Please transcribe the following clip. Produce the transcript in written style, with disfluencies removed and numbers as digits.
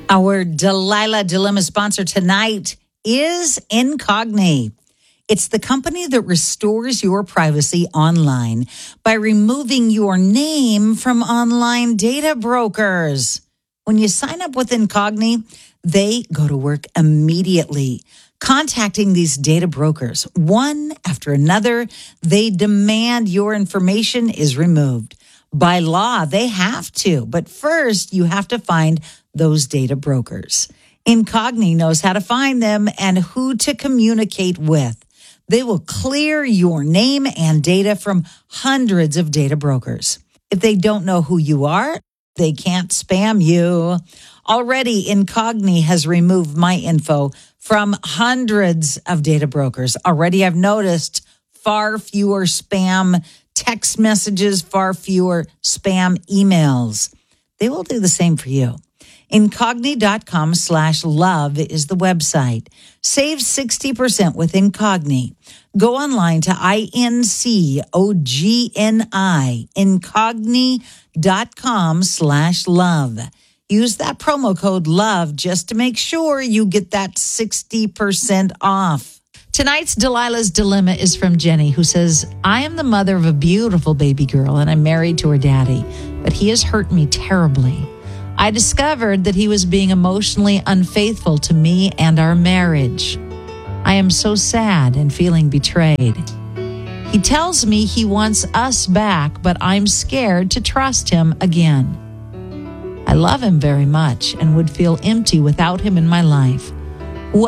Our Delilah Dilemma sponsor tonight is Incogni. It's the company that restores your privacy online by removing your name from online data brokers. When you sign up with Incogni, they go to work immediately, contacting these data brokers. One after another, they demand your information is removed. By law, they have to, but first you have to find those data brokers. Incogni knows how to find them and who to communicate with. They will clear your name and data from hundreds of data brokers. If they don't know who you are, they can't spam you. Already, Incogni has removed my info from hundreds of data brokers. Already, I've noticed far fewer spam text messages, far fewer spam emails. They will do the same for you. Incogni.com/love is the website. Save 60% with Incogni. Go online to INCOGNI, Incogni.com/love. Use that promo code LOVE just to make sure you get that 60% off. Tonight's Delilah's Dilemma is from Jenny, who says, I am the mother of a beautiful baby girl and I'm married to her daddy, but he has hurt me terribly. I discovered that he was being emotionally unfaithful to me and our marriage. I am so sad and feeling betrayed. He tells me he wants us back, but I'm scared to trust him again. I love him very much and would feel empty without him in my life.